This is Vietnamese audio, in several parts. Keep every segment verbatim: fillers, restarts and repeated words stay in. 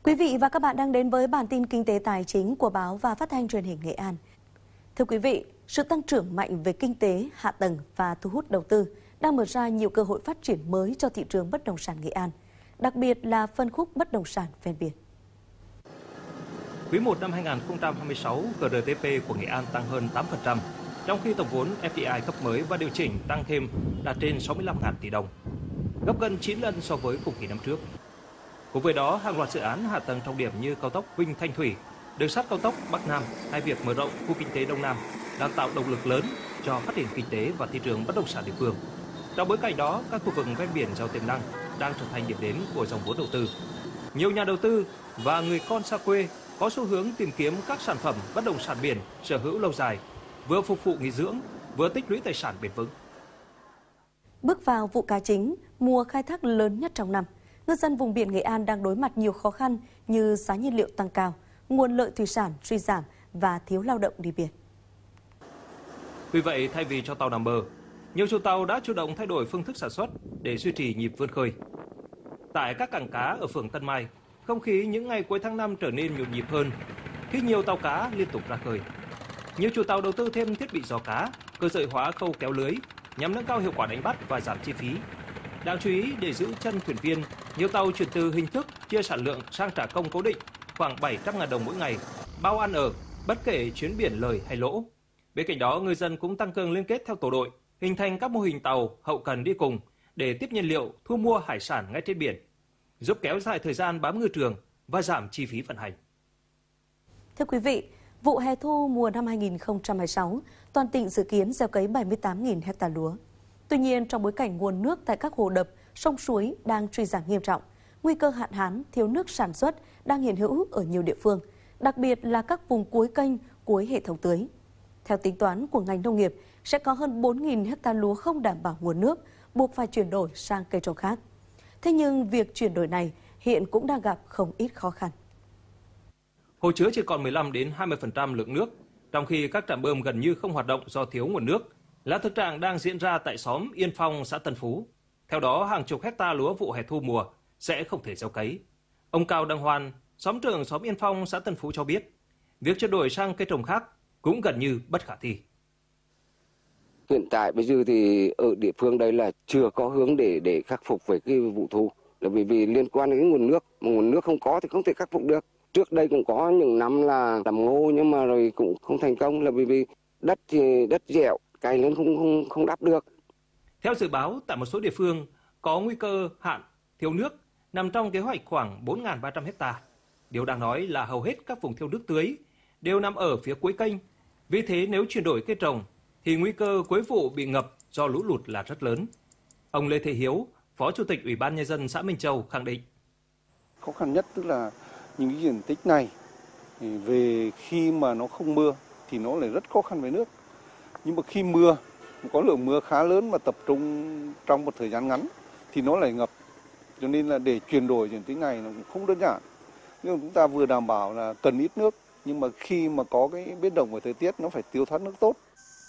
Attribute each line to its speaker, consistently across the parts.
Speaker 1: Quý vị và các bạn đang đến với bản tin kinh tế tài chính của báo và phát thanh truyền hình Nghệ An. Thưa quý vị, sự tăng trưởng mạnh về kinh tế, hạ tầng và thu hút đầu tư đang mở ra nhiều cơ hội phát triển mới cho thị trường bất động sản Nghệ An, đặc biệt là phân khúc bất động sản ven biển.
Speaker 2: Quý một năm hai nghìn không trăm hai mươi sáu, giê rờ tê pê của Nghệ An tăng hơn tám phần trăm, trong khi tổng vốn ép đê i cấp mới và điều chỉnh tăng thêm đạt trên sáu mươi lăm nghìn tỷ đồng, gấp gần chín lần so với cùng kỳ năm trước. Cùng với đó, hàng loạt dự án hạ tầng trọng điểm như cao tốc Vinh - Thanh Thủy, đường sắt cao tốc Bắc Nam hay việc mở rộng khu kinh tế Đông Nam đang tạo động lực lớn cho phát triển kinh tế và thị trường bất động sản địa phương. Trong bối cảnh đó, các khu vực ven biển giàu tiềm năng đang trở thành điểm đến của dòng vốn đầu tư. Nhiều nhà đầu tư và người con xa quê có xu hướng tìm kiếm các sản phẩm bất động sản biển sở hữu lâu dài, vừa phục vụ nghỉ dưỡng, vừa tích lũy tài sản bền vững.
Speaker 1: Bước vào vụ cá chính, mùa khai thác lớn nhất trong năm, ngư dân vùng biển Nghệ An đang đối mặt nhiều khó khăn như giá nhiên liệu tăng cao, nguồn lợi thủy sản suy giảm và thiếu lao động đi biển.
Speaker 2: Vì vậy, thay vì cho tàu nằm bờ, nhiều chủ tàu đã chủ động thay đổi phương thức sản xuất để duy trì nhịp vươn khơi. Tại các cảng cá ở phường Tân Mai, không khí những ngày cuối tháng năm trở nên nhộn nhịp hơn khi nhiều tàu cá liên tục ra khơi. Nhiều chủ tàu đầu tư thêm thiết bị giò cá, cơ giới hóa khâu kéo lưới nhằm nâng cao hiệu quả đánh bắt và giảm chi phí. Đáng chú ý, để giữ chân thuyền viên, nhiều tàu chuyển từ hình thức chia sản lượng sang trả công cố định khoảng bảy trăm nghìn đồng mỗi ngày, bao ăn ở, bất kể chuyến biển lời hay lỗ. Bên cạnh đó, người dân cũng tăng cường liên kết theo tổ đội, hình thành các mô hình tàu hậu cần đi cùng để tiếp nhiên liệu, thu mua hải sản ngay trên biển, giúp kéo dài thời gian bám ngư trường và giảm chi phí vận hành.
Speaker 1: Thưa quý vị, vụ hè thu mùa năm hai nghìn không trăm hai mươi sáu, toàn tỉnh dự kiến gieo cấy bảy mươi tám nghìn ha lúa. Tuy nhiên, trong bối cảnh nguồn nước tại các hồ đập, sông suối đang suy giảm nghiêm trọng, nguy cơ hạn hán, thiếu nước sản xuất đang hiện hữu ở nhiều địa phương, đặc biệt là các vùng cuối kênh, cuối hệ thống tưới. Theo tính toán của ngành nông nghiệp, sẽ có hơn bốn nghìn ha lúa không đảm bảo nguồn nước, buộc phải chuyển đổi sang cây trồng khác. Thế nhưng việc chuyển đổi này hiện cũng đang gặp không ít khó khăn.
Speaker 2: Hồ chứa chỉ còn mười lăm đến hai mươi phần trăm lượng nước, trong khi các trạm bơm gần như không hoạt động do thiếu nguồn nước, là thực trạng đang diễn ra tại xóm Yên Phong, xã Tân Phú. Theo đó, hàng chục hecta lúa vụ hè thu mùa sẽ không thể gieo cấy. Ông Cao Đăng Hoan, xóm trưởng xóm Yên Phong, xã Tân Phú cho biết, việc chuyển đổi sang cây trồng khác cũng gần như bất khả thi.
Speaker 3: Hiện tại bây giờ thì ở địa phương đây là chưa có hướng để để khắc phục về cái vụ thu, là vì vì liên quan đến nguồn nước, mà nguồn nước không có thì không thể khắc phục được. Trước đây cũng có những năm là làm ngô nhưng mà rồi cũng không thành công, là vì vì đất thì đất dẻo, cày lên không không không đáp được.
Speaker 2: Theo dự báo, tại một số địa phương có nguy cơ hạn, thiếu nước nằm trong kế hoạch khoảng bốn nghìn ba trăm ha. Điều đáng nói là hầu hết các vùng thiếu nước tưới đều nằm ở phía cuối kênh. Vì thế nếu chuyển đổi cây trồng thì nguy cơ cuối vụ bị ngập do lũ lụt là rất lớn. Ông Lê Thế Hiếu, Phó Chủ tịch Ủy ban Nhân dân xã Minh Châu khẳng định.
Speaker 4: Khó khăn nhất tức là những cái diện tích này về khi mà nó không mưa thì nó lại rất khó khăn với nước. Nhưng mà khi mưa, có lượng mưa khá lớn mà tập trung trong một thời gian ngắn thì nó lại ngập. Cho nên là để chuyển đổi diện tích này nó cũng không đơn giản. Nhưng mà chúng ta vừa đảm bảo là cần ít nước, nhưng mà khi mà có cái biến động về thời tiết nó phải tiêu thoát nước tốt.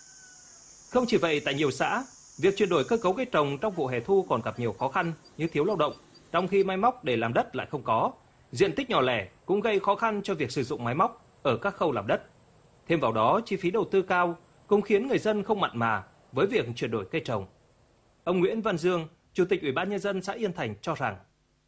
Speaker 2: Không chỉ vậy, tại nhiều xã, việc chuyển đổi cơ cấu cây trồng trong vụ hè thu còn gặp nhiều khó khăn như thiếu lao động, trong khi máy móc để làm đất lại không có. Diện tích nhỏ lẻ cũng gây khó khăn cho việc sử dụng máy móc ở các khâu làm đất. Thêm vào đó, chi phí đầu tư cao cũng khiến người dân không mặn mà với việc chuyển đổi cây trồng. Ông Nguyễn Văn Dương, Chủ tịch Ủy ban Nhân dân xã Yên Thành cho rằng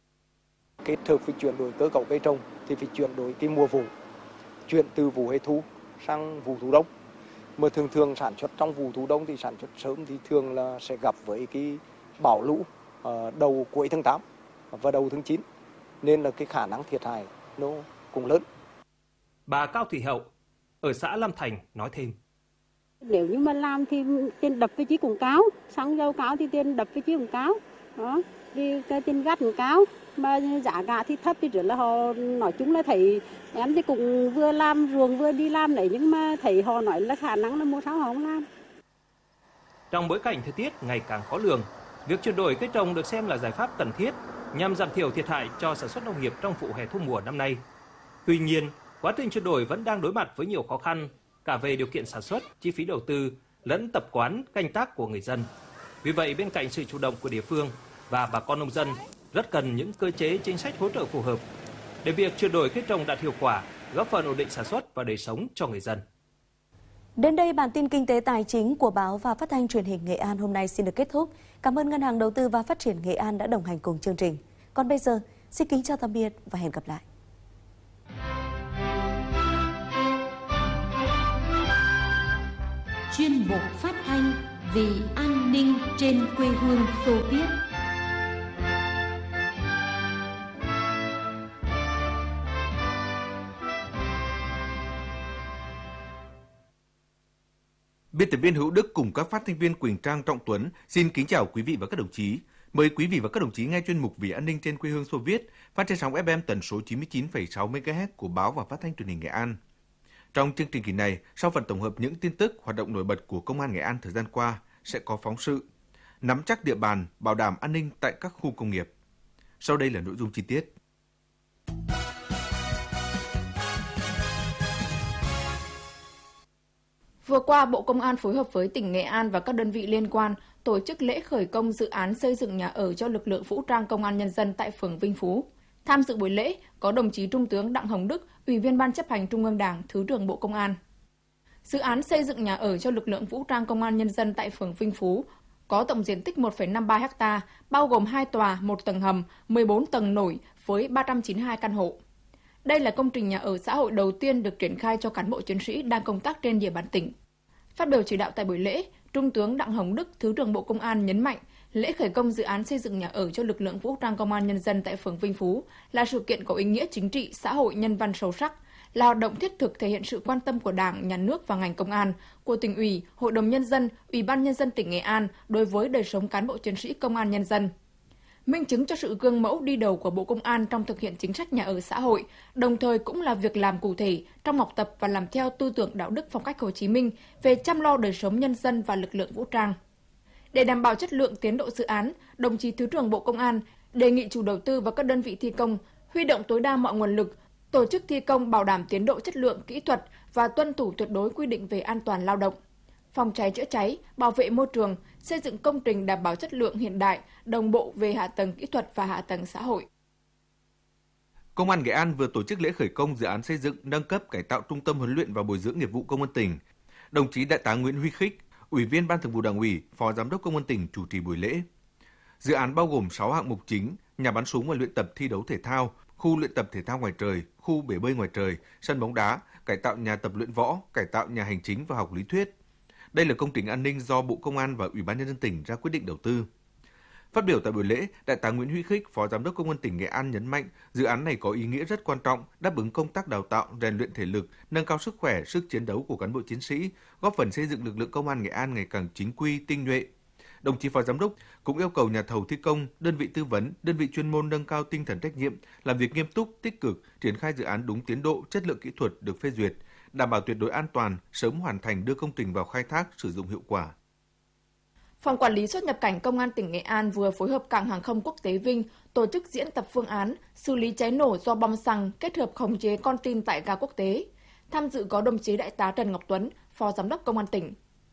Speaker 5: kết hợp với chuyển đổi cơ cấu cây trồng thì phải chuyển đổi cái mùa vụ, chuyển từ vụ hè thu sang vụ thu đông. Mà thường thường sản xuất trong vụ thu đông thì sản xuất sớm thì thường là sẽ gặp với cái bão lũ đầu cuối tháng tám và đầu tháng chín, nên là cái khả năng thiệt hại nó cũng lớn.
Speaker 2: Bà Cao Thị Hậu ở xã Lam Thành nói thêm.
Speaker 6: Nếu như mà làm thì tiền đập vị trí cũng cao, xăng dầu cao thì tiền đập vị trí cũng cao, đó, vì cái tiền gắt cũng cao, mà giá cả thì thấp thì rất là họ nói chung là thấy em thì cũng vừa làm ruộng vừa đi làm đấy, nhưng mà thấy họ nói là khả năng là mua sao họ không làm.
Speaker 2: Trong bối cảnh thời tiết ngày càng khó lường, việc chuyển đổi cây trồng được xem là giải pháp cần thiết nhằm giảm thiểu thiệt hại cho sản xuất nông nghiệp trong vụ hè thu mùa năm nay. Tuy nhiên, quá trình chuyển đổi vẫn đang đối mặt với nhiều khó khăn cả về điều kiện sản xuất, chi phí đầu tư lẫn tập quán canh tác của người dân. Vì vậy, bên cạnh sự chủ động của địa phương và bà con nông dân rất cần những cơ chế chính sách hỗ trợ phù hợp. để việc chuyển đổi cây trồng đạt hiệu quả, góp phần ổn định sản xuất và đời sống cho người dân.
Speaker 1: Đến đây, bản tin kinh tế tài chính của báo và phát thanh truyền hình Nghệ An hôm nay xin được kết thúc. Cảm ơn Ngân hàng Đầu tư và Phát triển Nghệ An đã đồng hành cùng chương trình. Còn bây giờ, xin kính chào tạm biệt và hẹn gặp lại.
Speaker 7: Chuyên mục phát thanh vì an ninh trên quê hương Xô Viết.
Speaker 8: Biên tập viên Hữu Đức cùng các phát thanh viên Quỳnh Trang, Trọng Tuấn xin kính chào quý vị và các đồng chí. Mời quý vị và các đồng chí nghe chuyên mục Vì an ninh trên quê hương Xô Viết phát trên sóng ép em tần số chín mươi chín phẩy sáu mê ga héc của báo và phát thanh truyền hình Nghệ An. Trong chương trình kỳ này, sau phần tổng hợp những tin tức hoạt động nổi bật của Công an Nghệ An thời gian qua, sẽ có phóng sự nắm chắc địa bàn, bảo đảm an ninh tại các khu công nghiệp. Sau đây là nội dung chi tiết.
Speaker 9: Vừa qua, Bộ Công an phối hợp với tỉnh Nghệ An và các đơn vị liên quan tổ chức lễ khởi công dự án xây dựng nhà ở cho lực lượng vũ trang Công an Nhân dân tại phường Vinh Phú. Tham dự buổi lễ có đồng chí Trung tướng Đặng Hồng Đức, Ủy viên Ban chấp hành Trung ương Đảng, Thứ trưởng Bộ Công an. Dự án xây dựng nhà ở cho lực lượng vũ trang Công an Nhân dân tại phường Vinh Phú có tổng diện tích một phẩy năm mươi ba héc ta, bao gồm hai tòa, một tầng hầm, mười bốn tầng nổi với ba trăm chín mươi hai căn hộ. Đây là công trình nhà ở xã hội đầu tiên được triển khai cho cán bộ chiến sĩ đang công tác trên địa bàn tỉnh. Phát biểu chỉ đạo tại buổi lễ, Trung tướng Đặng Hồng Đức, Thứ trưởng Bộ Công an nhấn mạnh, lễ khởi công dự án xây dựng nhà ở cho lực lượng vũ trang Công an Nhân dân tại phường Vinh Phú là sự kiện có ý nghĩa chính trị, xã hội, nhân văn sâu sắc, là hoạt động thiết thực thể hiện sự quan tâm của Đảng, Nhà nước và ngành công an, của Tỉnh ủy, Hội đồng Nhân dân, Ủy ban Nhân dân tỉnh Nghệ An đối với đời sống cán bộ chiến sĩ Công an Nhân dân. Minh chứng cho sự gương mẫu đi đầu của Bộ Công an trong thực hiện chính sách nhà ở xã hội, đồng thời cũng là việc làm cụ thể trong học tập và làm theo tư tưởng đạo đức phong cách Hồ Chí Minh về chăm lo đời sống nhân dân và lực lượng vũ trang. Để đảm bảo chất lượng tiến độ dự án, đồng chí Thứ trưởng Bộ Công an đề nghị chủ đầu tư và các đơn vị thi công huy động tối đa mọi nguồn lực, tổ chức thi công bảo đảm tiến độ chất lượng kỹ thuật và tuân thủ tuyệt đối quy định về an toàn lao động, phòng cháy chữa cháy, bảo vệ môi trường, xây dựng công trình đảm bảo chất lượng hiện đại, đồng bộ về hạ tầng kỹ thuật và hạ tầng xã hội.
Speaker 8: Công an Nghệ An vừa tổ chức lễ khởi công dự án xây dựng, nâng cấp, cải tạo trung tâm huấn luyện và bồi dưỡng nghiệp vụ Công an tỉnh. Đồng chí Đại tá Nguyễn Huy Khích, Ủy viên Ban Thường vụ Đảng ủy, Phó Giám đốc Công an tỉnh chủ trì buổi lễ. Dự án bao gồm sáu hạng mục chính: nhà bắn súng và luyện tập thi đấu thể thao, khu luyện tập thể thao ngoài trời, khu bể bơi ngoài trời, sân bóng đá, cải tạo nhà tập luyện võ, cải tạo nhà hành chính và học lý thuyết. Đây là công trình an ninh do Bộ Công an và Ủy ban Nhân dân tỉnh ra quyết định đầu tư. Phát biểu tại buổi lễ, Đại tá Nguyễn Huy Khích, Phó Giám đốc Công an tỉnh Nghệ An nhấn mạnh dự án này có ý nghĩa rất quan trọng, đáp ứng công tác đào tạo, rèn luyện thể lực, nâng cao sức khỏe, sức chiến đấu của cán bộ chiến sĩ, góp phần xây dựng lực lượng Công an Nghệ An ngày càng chính quy, tinh nhuệ. Đồng chí Phó Giám đốc cũng yêu cầu nhà thầu thi công, đơn vị tư vấn, đơn vị chuyên môn nâng cao tinh thần trách nhiệm, làm việc nghiêm túc, tích cực, triển khai dự án đúng tiến độ, chất lượng kỹ thuật được phê duyệt, đảm bảo tuyệt đối an toàn, sớm hoàn thành đưa công trình vào khai thác, sử dụng hiệu quả.
Speaker 9: Phòng Quản lý xuất nhập cảnh Công an tỉnh Nghệ An vừa phối hợp Cảng hàng không quốc tế Vinh tổ chức diễn tập phương án xử lý cháy nổ do bom xăng kết hợp khống chế con tin tại ga quốc tế. Tham dự có đồng chí Đại tá Trần Ngọc Tuấn, Phó Giám đốc Công an tỉnh.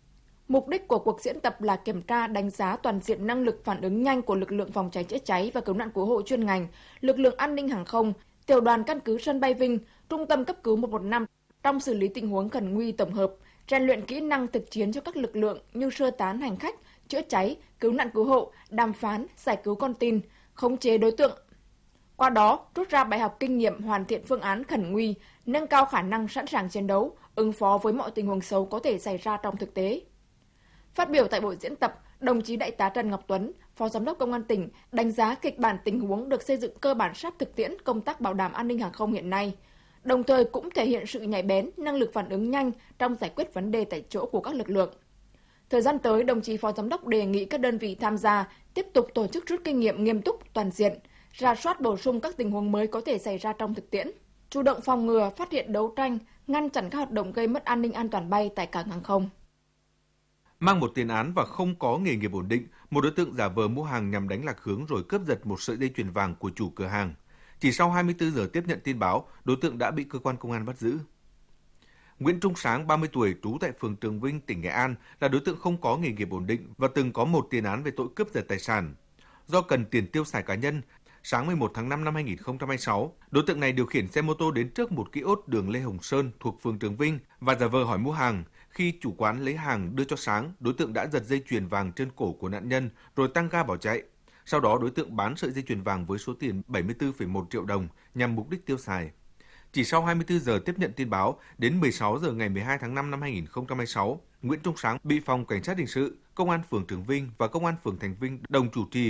Speaker 9: Mục đích của cuộc diễn tập là kiểm tra, đánh giá toàn diện năng lực phản ứng nhanh của lực lượng phòng cháy chữa cháy và cứu nạn cứu hộ chuyên ngành, lực lượng an ninh hàng không, tiểu đoàn căn cứ sân bay Vinh, trung tâm cấp cứu một một năm trong xử lý tình huống khẩn nguy tổng hợp, rèn luyện kỹ năng thực chiến cho các lực lượng như sơ tán hành khách, chữa cháy, cứu nạn cứu hộ, đàm phán, giải cứu con tin, khống chế đối tượng. Qua đó, rút ra bài học kinh nghiệm hoàn thiện phương án khẩn nguy, nâng cao khả năng sẵn sàng chiến đấu, ứng phó với mọi tình huống xấu có thể xảy ra trong thực tế. Phát biểu tại buổi diễn tập, đồng chí Đại tá Trần Ngọc Tuấn, Phó Giám đốc Công an tỉnh, đánh giá kịch bản tình huống được xây dựng cơ bản sát thực tiễn công tác bảo đảm an ninh hàng không hiện nay, đồng thời cũng thể hiện sự nhạy bén, năng lực phản ứng nhanh trong giải quyết vấn đề tại chỗ của các lực lượng. Thời gian tới, đồng chí Phó Giám đốc đề nghị các đơn vị tham gia tiếp tục tổ chức rút kinh nghiệm nghiêm túc, toàn diện, rà soát bổ sung các tình huống mới có thể xảy ra trong thực tiễn, chủ động phòng ngừa, phát hiện đấu tranh, ngăn chặn các hoạt động gây mất an ninh an toàn bay tại cảng hàng không.
Speaker 8: Mang một tiền án và không có nghề nghiệp ổn định, một đối tượng giả vờ mua hàng nhằm đánh lạc hướng rồi cướp giật một sợi dây chuyền vàng của chủ cửa hàng. Chỉ sau hai mươi tư giờ tiếp nhận tin báo, đối tượng đã bị cơ quan công an bắt giữ. Nguyễn Trung Sáng, ba mươi tuổi, trú tại phường Trường Vinh, tỉnh Nghệ An, là đối tượng không có nghề nghiệp ổn định và từng có một tiền án về tội cướp giật tài sản. Do cần tiền tiêu xài cá nhân, sáng mười một tháng năm năm hai nghìn không trăm hai mươi sáu, đối tượng này điều khiển xe mô tô đến trước một kiosk đường Lê Hồng Sơn thuộc phường Trường Vinh và giả vờ hỏi mua hàng. Khi chủ quán lấy hàng đưa cho Sáng, đối tượng đã giật dây chuyền vàng trên cổ của nạn nhân rồi tăng ga bỏ chạy. Sau đó đối tượng bán sợi dây chuyền vàng với số tiền bảy mươi tư phẩy một triệu đồng nhằm mục đích tiêu xài. Chỉ sau hai mươi tư giờ tiếp nhận tin báo, đến mười sáu giờ ngày mười hai tháng năm năm hai nghìn không trăm hai mươi sáu, Nguyễn Trung Sáng bị phòng cảnh sát hình sự, công an phường Trường Vinh và công an phường Thành Vinh đồng chủ trì